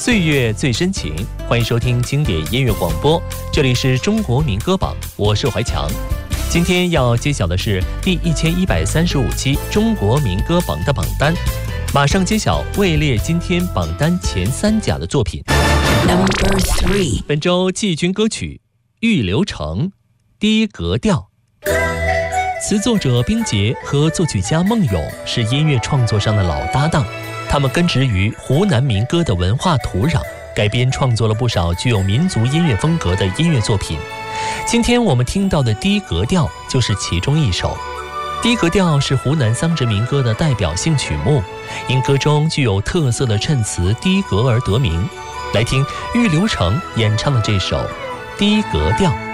岁月最深情，欢迎收听经典音乐广播，这里是中国民歌榜，我是怀强。今天要揭晓的是第1135期中国民歌榜的榜单，马上揭晓位列今天榜单前3甲的作品。 Number 3， 本周季军歌曲《玉流城》，低格调。词作者冰洁和作曲家孟咏是音乐创作上的老搭档，他们根植于湖南民歌的文化土壤，改编创作了不少具有民族音乐风格的音乐作品。今天我们听到的低格调就是其中一首。低格调是湖南桑植民歌的代表性曲目，因歌中具有特色的衬词低格而得名。来听玉流城演唱的这首低格调。